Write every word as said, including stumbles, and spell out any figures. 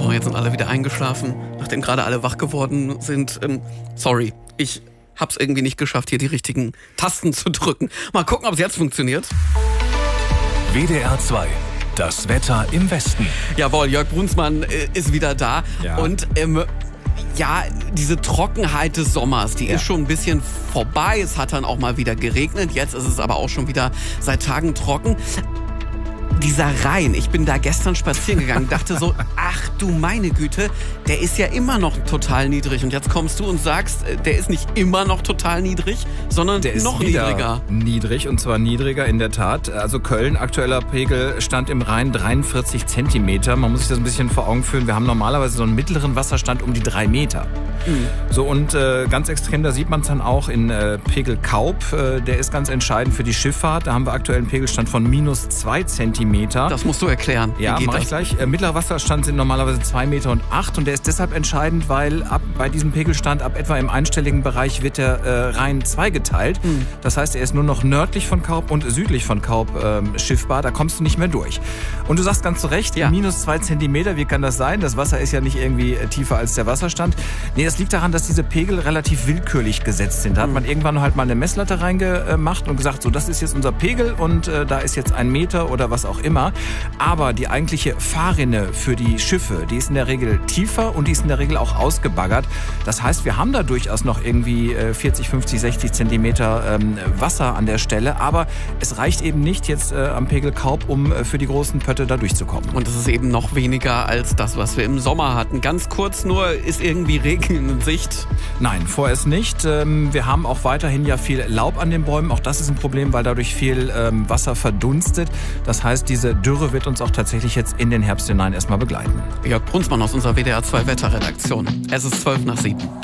So, jetzt sind alle wieder eingeschlafen, nachdem gerade alle wach geworden sind. Ähm, sorry, ich hab's irgendwie nicht geschafft, hier die richtigen Tasten zu drücken. Mal gucken, ob es jetzt funktioniert. W D R zwei, das Wetter im Westen. Jawohl, Jörg Brunsmann äh, ist wieder da. Ja. Und ähm, ja, diese Trockenheit des Sommers, die Ja. ist schon ein bisschen vorbei. Es hat dann auch mal wieder geregnet. Jetzt ist es aber auch schon wieder seit Tagen trocken. Dieser Rhein, ich bin da gestern spazieren gegangen, dachte so, ach du meine Güte, der ist ja immer noch total niedrig. Und jetzt kommst du und sagst, der ist nicht immer noch total niedrig, sondern Der ist noch wieder niedriger. niedrig, und zwar niedriger in der Tat. Also Köln, aktueller Pegel stand im Rhein dreiundvierzig Zentimeter. Man muss sich das ein bisschen vor Augen führen. Wir haben normalerweise so einen mittleren Wasserstand um die drei Meter. Mhm. So, und äh, ganz extrem, da sieht man es dann auch in äh, Pegel Kaub. Äh, der ist ganz entscheidend für die Schifffahrt. Da haben wir aktuell einen Pegelstand von minus zwei Zentimeter. Das musst du erklären. Wie Ja, geht mach ich das? gleich. Äh, mittlerer Wasserstand sind normalerweise zwei Meter und acht, und der ist deshalb entscheidend, weil ab bei diesem Pegelstand ab etwa im einstelligen Bereich wird der äh, Rhein zweigeteilt. Mhm. Das heißt, er ist nur noch nördlich von Kaub und südlich von Kaub ähm, schiffbar. Da kommst du nicht mehr durch. Und du sagst ganz zu Recht, Ja. minus zwei Zentimeter, wie kann das sein? Das Wasser ist ja nicht irgendwie äh, tiefer als der Wasserstand. Nee, das liegt daran, dass diese Pegel relativ willkürlich gesetzt sind. Da hat man irgendwann halt mal eine Messlatte reingemacht und gesagt, so, das ist jetzt unser Pegel und äh, da ist jetzt ein Meter oder was auch immer. Aber die eigentliche Fahrrinne für die Schiffe, die ist in der Regel tiefer und die ist in der Regel auch ausgebaggert. Das heißt, wir haben da durchaus noch irgendwie äh, vierzig, fünfzig, sechzig Zentimeter ähm, Wasser an der Stelle. Aber es reicht eben nicht jetzt äh, am Pegel Kaub, um äh, für die großen Pötte da durchzukommen. Und es ist eben noch weniger als das, was wir im Sommer hatten. Ganz kurz nur, ist irgendwie Regen in Sicht? Nein, vorerst nicht. Ähm, Wir haben auch weiterhin ja viel Laub an den Bäumen. Auch das ist ein Problem, weil dadurch viel ähm, Wasser verdunstet. Das heißt, diese Dürre wird uns auch tatsächlich jetzt in den Herbst hinein erstmal begleiten. Jörg Brunsmann aus unserer W D R zwei Wetterredaktion. Es ist zwölf nach sieben.